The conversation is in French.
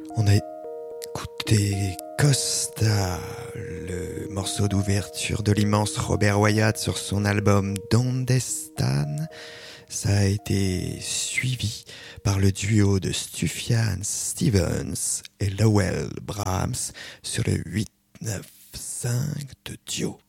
On a écouté Costa, le morceau d'ouverture de l'immense Robert Wyatt sur son album Donde Stan. Ça a été suivi par le duo de Sufjan Stevens et Lowell Brahms sur le 8-9-5 de Dio.